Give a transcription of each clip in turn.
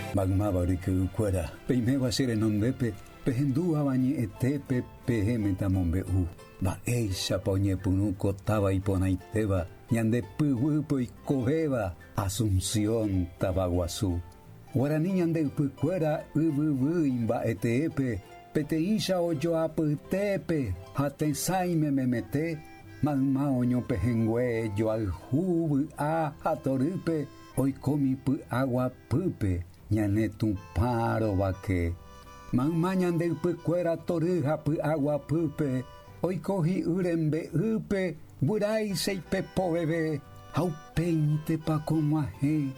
Magmaba rikukwara, peimeba serenondepe, pehendua bañe etepe, pehemetamombeu. Ba eisa poñe punuco taba y ponaiteba, ñande puhupo y coveba, Asunción tabaguazú. Guaraní ñande pucuera, imba etepe, peteisha oyo aputepe, hatensaime me mete, magma oño pehengüe, yo al jubu a hatorupe, hoy comi pu agua pupe, ñane tu paro vaque. Magma ñande pucuera toruja pu agua pupe, hoy cogi urembe upe, burai sei pepo bebé, au peinte pa como aje,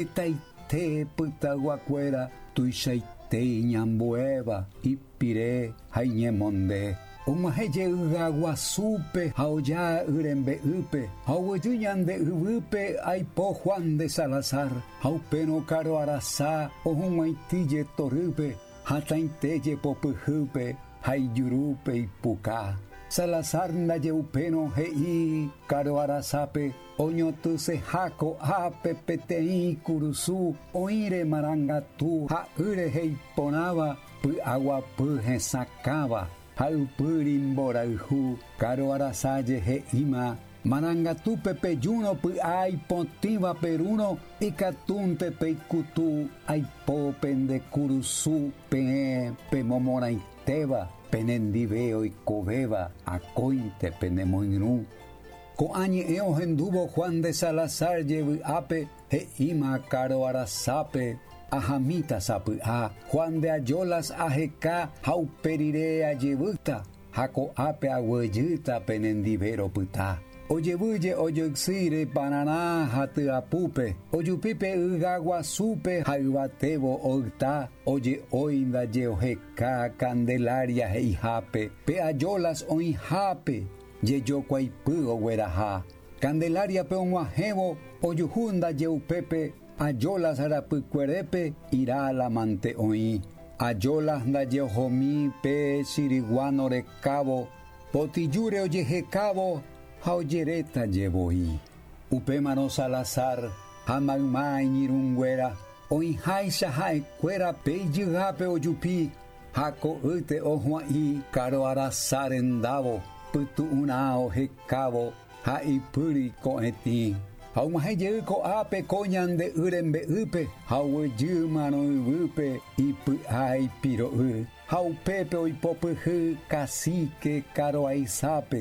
hetaite putaguacuera, tuishaite ñambueva, ipire, jaiñemonde. Umaje ugaguasupe, hauya urembe upe, hauayuñande upe, aipo Juan de Salazar, haupeno caro arasa, ohumaitille torupe, hatainteye popujupe, haiyurupe y puca. Salazar nayeupeno hei, caro arasape, oñotuse jaco ape petei curusu, oire marangatu, haure hei ponaba, pu agua pu sacaba. Haupurimbora uhu, caro arasaye heima, marangatupe peyuno pu ay pontiva peruno, ikatunte peikutu, ay popende curusu, pe momora iteba, penendiveo y coveba, acointe penemoinru. Coañe eo hendubo Juan de Salazar lleve ape, heima caro arasape, ajamita sapu a Juan de Ayolas ajeka hauperire ayebuta hako ape aguayuta penendivero puta oyebuye oyoxire banana hatu apupe oyupipe ugaguasupe haibatebo ogta oye oinda yeojeka Candelaria heijape pe Ayolas oijape yeyokuaipu ogueraja Candelaria pe onguajebo oyuhunda yeupepe Ayolas arapucuerepe irá la mante oí. Ayolas na yehomi pe siriguano recabo. Potillure oye cabo, jaoyereta llevoí. Upemano Salazar, hamagma iñirunguera. Oí jaisa jaecuera pe yugape oyupi. Jaco ute ojuai, caro arazar endavo. Putu unao jecabo, jaipuri coeti. Haumaje ko ape coñan de urembe upe, hau yumano upe, ipu ai piro u, hau pepe oi popu cacique caro aisape,